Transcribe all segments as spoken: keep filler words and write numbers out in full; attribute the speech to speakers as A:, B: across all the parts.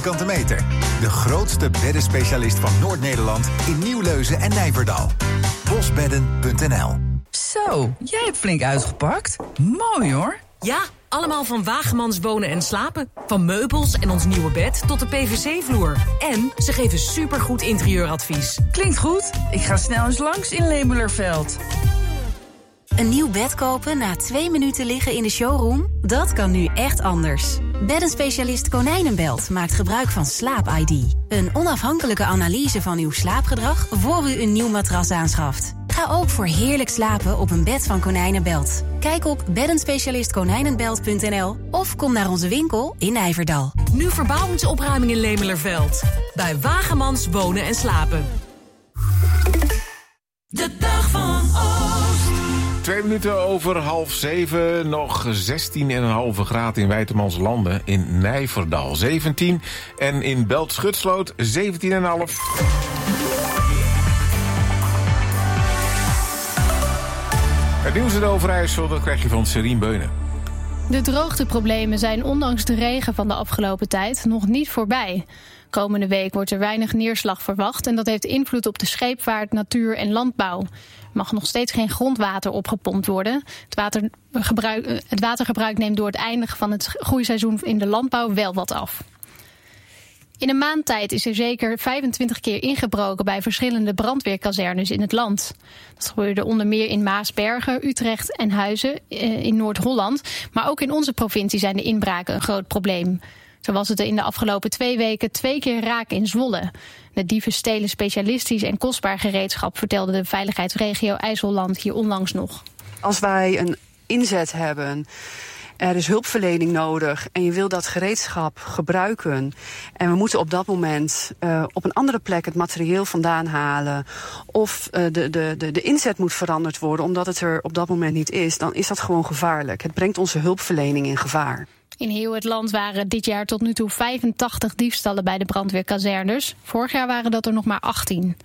A: vierkante meter. De grootste beddenspecialist van Noord-Nederland in Nieuwleuzen en Nijverdal. bosbedden punt n l.
B: Zo, jij hebt flink uitgepakt. Mooi hoor.
C: Ja, allemaal van Wagemans Wonen en Slapen. Van meubels en ons nieuwe bed tot de P V C-vloer. En ze geven supergoed interieuradvies.
B: Klinkt goed. Ik ga snel eens langs in Lemelerveld.
D: Een nieuw bed kopen na twee minuten liggen in de showroom? Dat kan nu echt anders. Beddenspecialist Konijnenbelt maakt gebruik van Slaap I D. Een onafhankelijke analyse van uw slaapgedrag voor u een nieuw matras aanschaft. Ga ook voor heerlijk slapen op een bed van Konijnenbelt. Kijk op beddenspecialist konijnenbelt punt n l of kom naar onze winkel in Nijverdal.
C: Nu verbouwingsopruiming in Lemelerveld. Bij Wagemans Wonen en Slapen.
E: De dag van Oost.
F: Twee minuten over half zeven, nog zestien komma vijf graden in Wijtermanslanden, in Nijverdal zeventien en in Belt-Schutsloot zeventien komma vijf. Het nieuws in Overijssel, dat krijg je van Serien Beunen.
G: De droogteproblemen zijn ondanks de regen van de afgelopen tijd nog niet voorbij. Komende week wordt er weinig neerslag verwacht en dat heeft invloed op de scheepvaart, natuur en landbouw. Er mag nog steeds geen grondwater opgepompt worden. Het watergebruik, het watergebruik neemt door het eindigen van het groeiseizoen in de landbouw wel wat af. In een maand tijd is er zeker vijfentwintig keer ingebroken bij verschillende brandweerkazernes in het land. Dat gebeurde onder meer in Maasbergen, Utrecht en Huizen in Noord-Holland. Maar ook in onze provincie zijn de inbraken een groot probleem. Zo was het er in de afgelopen twee weken twee keer raak in Zwolle. De dieven stelen specialistisch en kostbaar gereedschap, vertelde de veiligheidsregio IJsselland hier onlangs nog.
H: Als wij een inzet hebben, er is hulpverlening nodig en je wil dat gereedschap gebruiken en we moeten op dat moment uh, op een andere plek het materieel vandaan halen of uh, de, de, de, de inzet moet veranderd worden omdat het er op dat moment niet is, dan is dat gewoon gevaarlijk. Het brengt onze hulpverlening in gevaar.
G: In heel het land waren dit jaar tot nu toe vijfentachtig diefstallen bij de brandweerkazernes. Vorig jaar waren dat er nog maar achttien.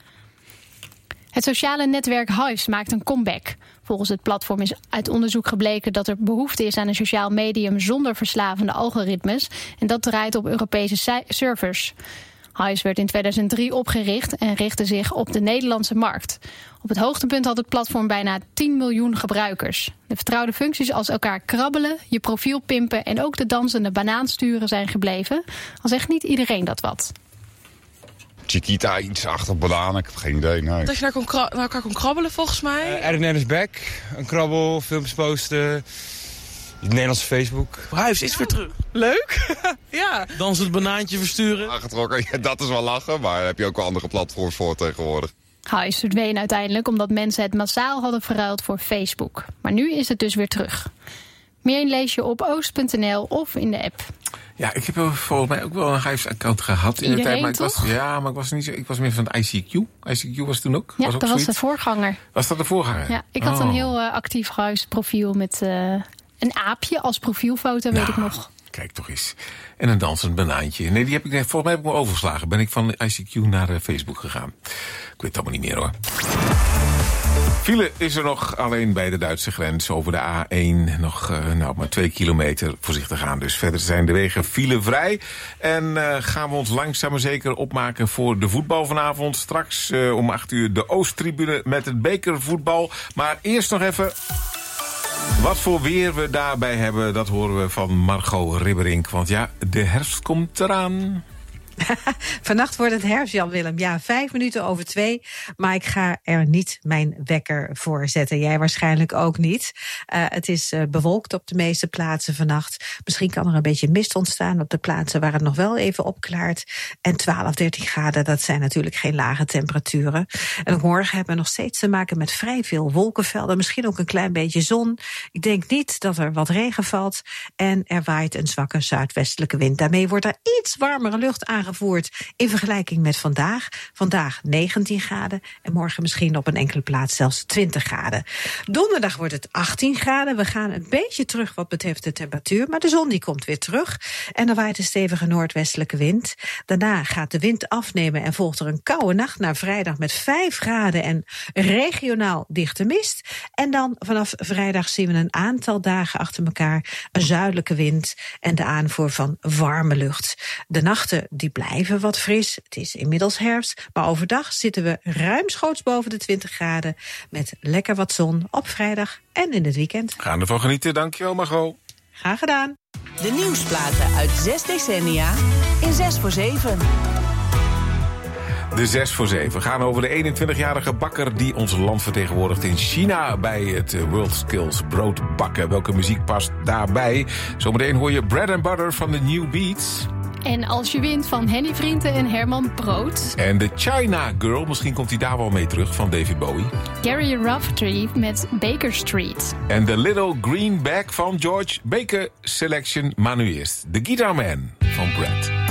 G: Het sociale netwerk Hives maakt een comeback. Volgens het platform is uit onderzoek gebleken dat er behoefte is aan een sociaal medium zonder verslavende algoritmes. En dat draait op Europese servers. Hives werd in tweeduizend drie opgericht en richtte zich op de Nederlandse markt. Op het hoogtepunt had het platform bijna tien miljoen gebruikers. De vertrouwde functies als elkaar krabbelen, je profiel pimpen en ook de dansende banaan sturen zijn gebleven. Al zegt niet iedereen dat wat.
I: Chiquita, iets achter banaan, ik heb geen idee. Nee.
J: Dat je naar, kon kra- naar elkaar kon krabbelen volgens mij.
K: Uh, Erwin Ernest Beck, een krabbel, filmpjes posten. Het Nederlandse Facebook.
J: Huis is weer terug. Leuk. Ja.
L: Dansen het banaantje versturen.
I: Aangetrokken, ja, dat is wel lachen, maar daar heb je ook wel andere platforms voor tegenwoordig.
G: Hives verdween uiteindelijk omdat mensen het massaal hadden verruild voor Facebook. Maar nu is het dus weer terug. Meer lees je op oost punt n l of in de app.
F: Ja, ik heb volgens mij ook wel een Hives-account gehad in
G: Iedereen,
F: de tijd. Maar ik was,
G: toch?
F: ja, maar ik was niet zo. Ik was meer van I C Q. I C Q was toen ook.
G: Ja,
F: was ook
G: dat was
F: zoiets.
G: de voorganger.
F: Was dat de voorganger?
G: Ja, ik had
F: oh.
G: een heel uh, actief Hives profiel met uh, een aapje als profielfoto,
F: nou,
G: weet ik nog.
F: Kijk toch eens. En een dansend banaantje. Nee, die heb ik, volgens mij heb ik me overgeslagen. Ben ik van I C Q naar uh, Facebook gegaan. Ik weet het allemaal niet meer hoor. File is er nog alleen bij de Duitse grens over de A één. Nog uh, nou, maar twee kilometer voorzichtig aan. Dus verder zijn de wegen filevrij. En uh, gaan we ons langzaam maar zeker opmaken voor de voetbal vanavond. Straks uh, om acht uur de Oosttribune met het bekervoetbal. Maar eerst nog even wat voor weer we daarbij hebben. Dat horen we van Margot Ribberink. Want ja, de herfst komt eraan.
M: Vannacht wordt het herfst, Jan-Willem. Ja, vijf minuten over twee. Maar ik ga er niet mijn wekker voor zetten. Jij waarschijnlijk ook niet. Uh, het is uh, bewolkt op de meeste plaatsen vannacht. Misschien kan er een beetje mist ontstaan op de plaatsen waar het nog wel even opklaart. En twaalf, dertien graden, dat zijn natuurlijk geen lage temperaturen. En ook morgen hebben we nog steeds te maken met vrij veel wolkenvelden. Misschien ook een klein beetje zon. Ik denk niet dat er wat regen valt. En er waait een zwakke zuidwestelijke wind. Daarmee wordt er iets warmere lucht aangevoerd in vergelijking met vandaag. Vandaag negentien graden en morgen misschien op een enkele plaats zelfs twintig graden. Donderdag wordt het achttien graden. We gaan een beetje terug wat betreft de temperatuur, maar de zon die komt weer terug. En er waait een stevige noordwestelijke wind. Daarna gaat de wind afnemen en volgt er een koude nacht naar vrijdag met vijf graden en regionaal dichte mist. En dan vanaf vrijdag zien we een aantal dagen achter elkaar een zuidelijke wind en de aanvoer van warme lucht. De nachten die blijven wat fris. Het is inmiddels herfst, maar overdag zitten we ruimschoots boven de twintig graden... met lekker wat zon op vrijdag en in het weekend.
F: Gaan ervan genieten, dankjewel Margot.
M: Graag gedaan.
B: De nieuwsplaten uit zes decennia in zes voor zeven.
F: De zes voor zeven. We gaan over de eenentwintigjarige bakker die ons land vertegenwoordigt in China bij het World Skills broodbakken. Welke muziek past daarbij? Zometeen hoor je Bread and Butter van de New Beats.
G: En Als je wint van Henny Vrienden en Herman Brood.
F: En de China Girl, misschien komt hij daar wel mee terug, van David Bowie.
G: Gary Rafferty met Baker Street.
F: En de Little Green Bag van George Baker Selection. Maar nu eerst de Guitar Man van Brad.